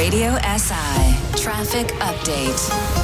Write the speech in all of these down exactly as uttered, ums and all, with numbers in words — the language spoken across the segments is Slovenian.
Radio S I Traffic Update.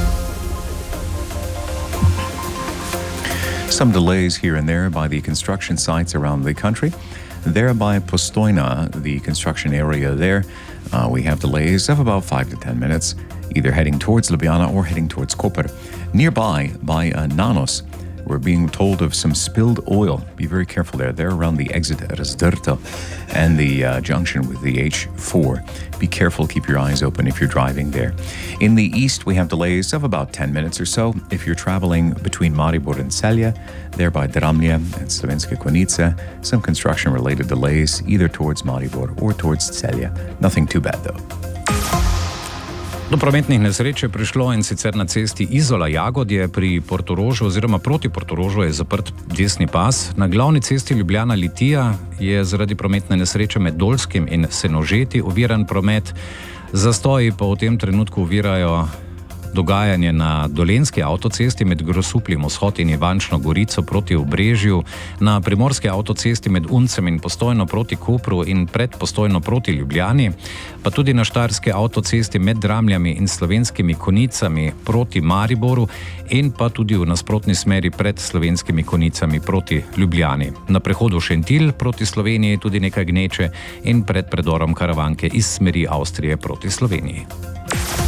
Some delays here and there by the construction sites around the country. There by Postojna, the construction area there, uh, we have delays of about five to ten minutes, either heading towards Ljubljana or heading towards Koper. Nearby, by uh, Nanos, we're being told of some spilled oil. Be very careful there. They're around the exit at Razdrta and the uh, junction with the H four. Be careful, keep your eyes open if you're driving there. In the east, we have delays of about ten minutes or so. If you're traveling between Maribor and Celje, there by Dramlje and Slovenske Konjice, some construction-related delays either towards Maribor or towards Celje. Nothing too bad, though. Do prometnih nesreč je prišlo in sicer na cesti Izola-Jagodje pri Portorožu oziroma proti Portorožu je zaprt desni pas. Na glavni cesti Ljubljana-Litija je zaradi prometne nesreče med Dolskim in Senožeti oviran promet. Zastoji pa v tem trenutku ovirajo dogajanje na Dolenjski avtocesti med Grosupljem vzhod in Ivančno Gorico proti Obrežju, na Primorski avtocesti med Uncem in Postojno proti Kopru in pred Postojno proti Ljubljani, pa tudi na Štajerski avtocesti med Dramljami in Slovenskimi Konjicami proti Mariboru in pa tudi v nasprotni smeri pred Slovenskimi Konjicami proti Ljubljani. Na prehodu Šentilj proti Sloveniji tudi nekaj gneče in pred predorom Karavanke iz smeri Avstrije proti Sloveniji.